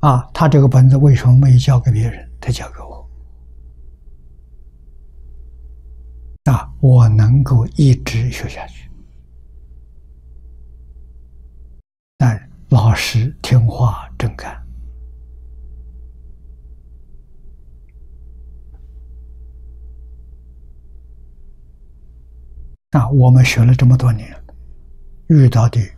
啊，他这个本子为什么没有交给别人？他交给我，啊，我能够一直学下去。但老实听话真干。啊，我们学了这么多年，遇到的